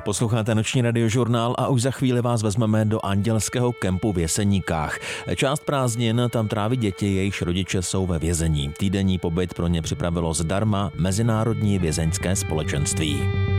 Posloucháte Noční radiožurnál a už za chvíli vás vezmeme do andělského kempu v Jeseníkách. Část prázdnin tam tráví děti, jejichž rodiče jsou ve vězení. Týdenní pobyt pro ně připravilo zdarma Mezinárodní vězeňské společenství.